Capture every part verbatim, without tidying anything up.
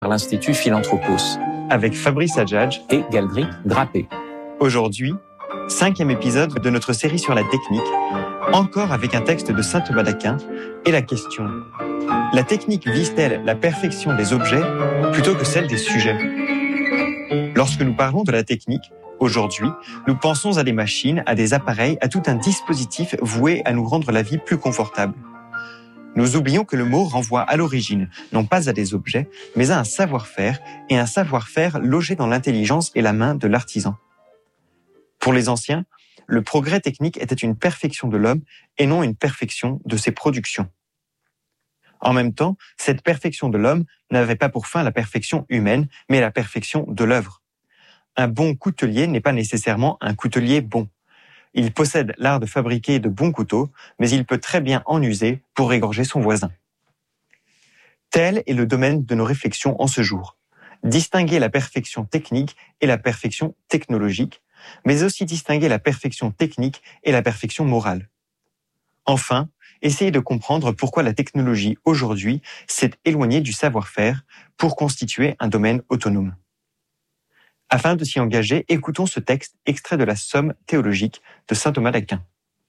par l'Institut Philanthropos. Avec Fabrice Adjadj et Galdric Drapé. Aujourd'hui, cinquième épisode de notre série sur la technique, encore avec un texte de saint Thomas d'Aquin et la question: la technique vise-t-elle la perfection des objets plutôt que celle des sujets? Lorsque nous parlons de la technique, aujourd'hui, nous pensons à des machines, à des appareils, à tout un dispositif voué à nous rendre la vie plus confortable. Nous oublions que le mot renvoie à l'origine, non pas à des objets, mais à un savoir-faire, et un savoir-faire logé dans l'intelligence et la main de l'artisan. Pour les anciens, le progrès technique était une perfection de l'homme et non une perfection de ses productions. En même temps, cette perfection de l'homme n'avait pas pour fin la perfection humaine, mais la perfection de l'œuvre. Un bon coutelier n'est pas nécessairement un coutelier bon. Il possède l'art de fabriquer de bons couteaux, mais il peut très bien en user pour égorger son voisin. Tel est le domaine de nos réflexions en ce jour. Distinguer la perfection technique et la perfection technologique, mais aussi distinguer la perfection technique et la perfection morale. Enfin, essayer de comprendre pourquoi la technologie aujourd'hui s'est éloignée du savoir-faire pour constituer un domaine autonome. Afin de s'y engager, écoutons ce texte extrait de la Somme théologique de saint Thomas d'Aquin.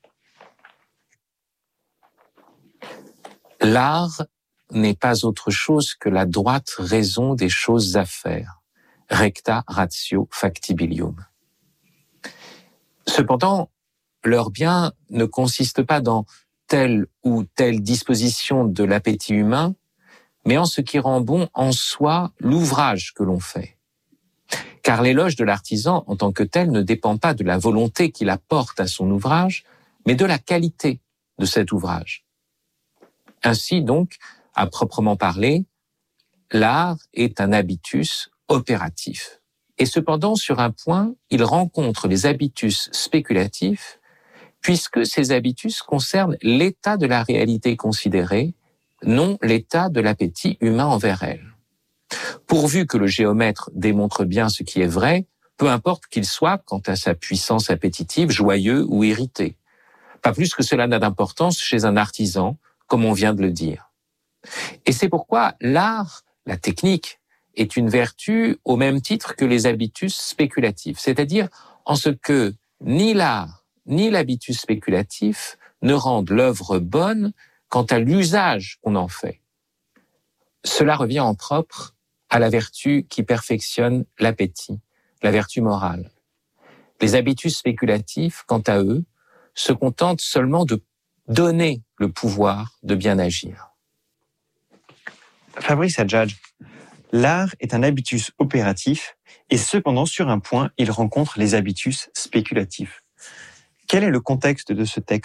L'art n'est pas autre chose que la droite raison des choses à faire, recta ratio factibilium. Cependant, leur bien ne consiste pas dans telle ou telle disposition de l'appétit humain, mais en ce qui rend bon en soi l'ouvrage que l'on fait. Car l'éloge de l'artisan en tant que tel ne dépend pas de la volonté qu'il apporte à son ouvrage, mais de la qualité de cet ouvrage. Ainsi donc, à proprement parler, l'art est un habitus opératif. Et cependant, sur un point, il rencontre les habitus spéculatifs, puisque ces habitus concernent l'état de la réalité considérée, non l'état de l'appétit humain envers elle. Pourvu que le géomètre démontre bien ce qui est vrai, peu importe qu'il soit, quant à sa puissance appétitive, joyeux ou irrité. Pas plus que cela n'a d'importance chez un artisan, comme on vient de le dire. Et c'est pourquoi l'art, la technique, est une vertu au même titre que les habitus spéculatifs, c'est-à-dire en ce que ni l'art ni l'habitus spéculatif ne rendent l'œuvre bonne quant à l'usage qu'on en fait. Cela revient en propre à la vertu qui perfectionne l'appétit, la vertu morale. Les habitus spéculatifs, quant à eux, se contentent seulement de donner le pouvoir de bien agir. Fabrice Adjadj, l'art est un habitus opératif et cependant, sur un point, il rencontre les habitus spéculatifs. Quel est le contexte de ce texte ?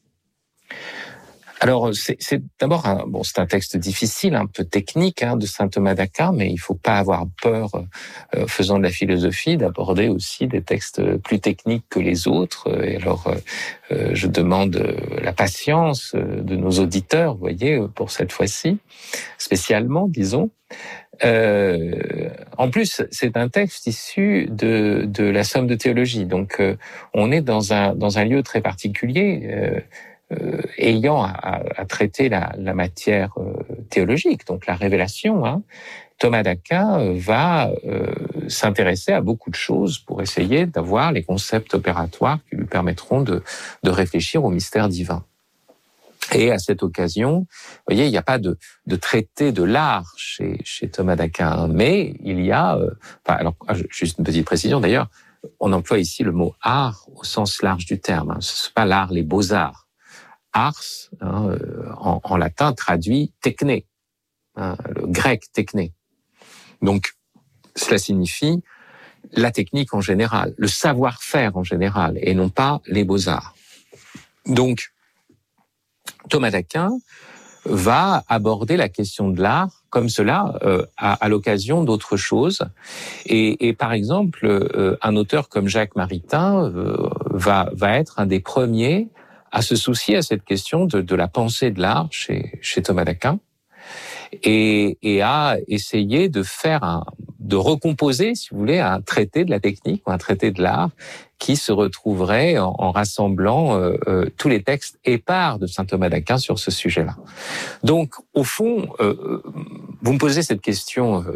Alors, c'est, c'est d'abord un, bon, c'est un texte difficile, un peu technique, hein, de saint Thomas d'Aquin, mais il faut pas avoir peur, euh, faisant de la philosophie, d'aborder aussi des textes plus techniques que les autres. Et alors, euh, je demande la patience de nos auditeurs, vous voyez, pour cette fois-ci, spécialement, disons. Euh, en plus, c'est un texte issu de, de la Somme de théologie, donc euh, on est dans un dans un lieu très particulier. Euh, Euh, ayant à, à traiter la, la matière euh, théologique, donc la révélation, hein, Thomas d'Aquin va euh, s'intéresser à beaucoup de choses pour essayer d'avoir les concepts opératoires qui lui permettront de, de réfléchir au mystère divin. Et à cette occasion, vous voyez, il n'y a pas de, de traité de l'art chez, chez Thomas d'Aquin, mais il y a, euh, enfin, alors juste une petite précision d'ailleurs, on emploie ici le mot art au sens large du terme. Hein, ce n'est pas l'art, les beaux-arts. Ars, hein, en, en latin, traduit techné, hein, le grec techné. Donc, cela signifie la technique en général, le savoir-faire en général, et non pas les beaux-arts. Donc, Thomas d'Aquin va aborder la question de l'art comme cela, euh, à, à l'occasion d'autres choses. Et, et par exemple, euh, un auteur comme Jacques Maritain euh, va, va être un des premiers à se soucier à cette question de, de la pensée de l'art chez, chez Thomas d'Aquin et, et à essayer de faire un de recomposer, si vous voulez, un traité de la technique ou un traité de l'art qui se retrouverait en, en rassemblant euh, euh, tous les textes épars de saint Thomas d'Aquin sur ce sujet-là. Donc, au fond, euh, vous me posez cette question